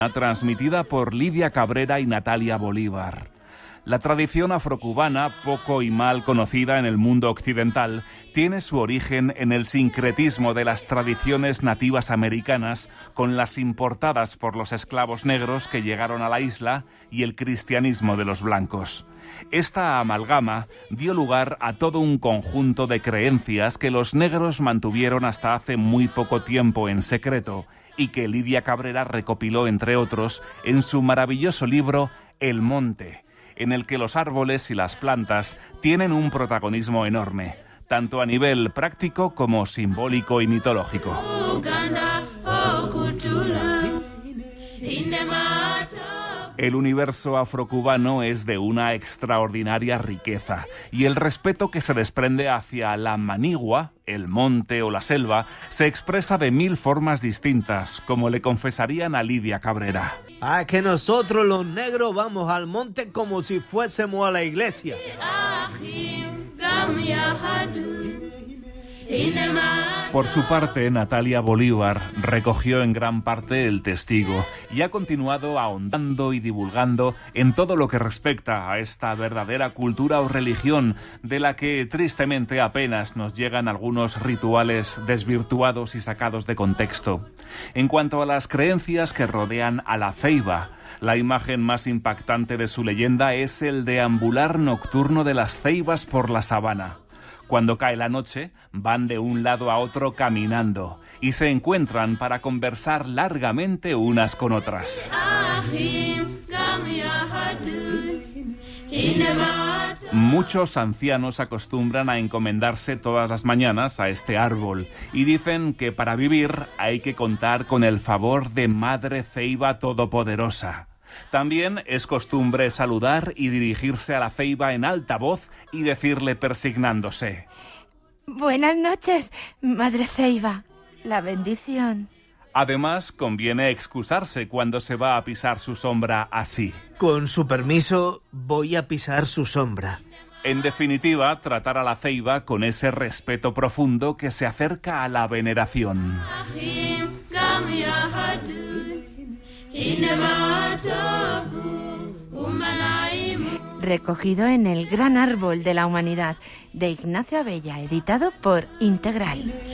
transmitida por Lidia Cabrera y Natalia Bolívar. La tradición afrocubana, poco y mal conocida en el mundo occidental, tiene su origen en el sincretismo de las tradiciones nativas americanas con las importadas por los esclavos negros que llegaron a la isla y el cristianismo de los blancos. Esta amalgama dio lugar a todo un conjunto de creencias que los negros mantuvieron hasta hace muy poco tiempo en secreto y que Lidia Cabrera recopiló, entre otros, en su maravilloso libro El Monte, en el que los árboles y las plantas tienen un protagonismo enorme, tanto a nivel práctico como simbólico y mitológico. El universo afrocubano es de una extraordinaria riqueza y el respeto que se desprende hacia la manigua, el monte o la selva, se expresa de 1000 formas distintas, como le confesarían a Lidia Cabrera. Que nosotros los negros vamos al monte como si fuésemos a la iglesia. Por su parte, Natalia Bolívar recogió en gran parte el testigo y ha continuado ahondando y divulgando en todo lo que respecta a esta verdadera cultura o religión de la que tristemente apenas nos llegan algunos rituales desvirtuados y sacados de contexto. En cuanto a las creencias que rodean a la ceiba, la imagen más impactante de su leyenda es el deambular nocturno de las ceibas por la sabana. Cuando cae la noche, van de un lado a otro caminando y se encuentran para conversar largamente unas con otras. Muchos ancianos acostumbran a encomendarse todas las mañanas a este árbol y dicen que para vivir hay que contar con el favor de Madre Ceiba Todopoderosa. También es costumbre saludar y dirigirse a la ceiba en alta voz y decirle persignándose: Buenas noches, Madre Ceiba. La bendición. Además, conviene excusarse cuando se va a pisar su sombra así: Con su permiso, voy a pisar su sombra. En definitiva, tratar a la ceiba con ese respeto profundo que se acerca a la veneración. Recogido en El Gran Árbol de la Humanidad, de Ignacio Abella, editado por Integral.